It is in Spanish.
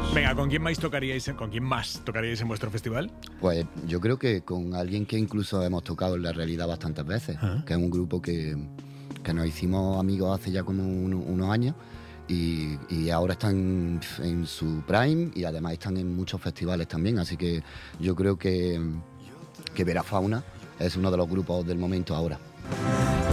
Venga, ¿con quién más tocaríais en vuestro festival? Pues yo creo que con alguien que incluso hemos tocado en la realidad bastantes veces, que es un grupo que nos hicimos amigos hace ya como unos años y ahora están en su prime y además están en muchos festivales también, así que yo creo que Vera Fauna es uno de los grupos del momento ahora.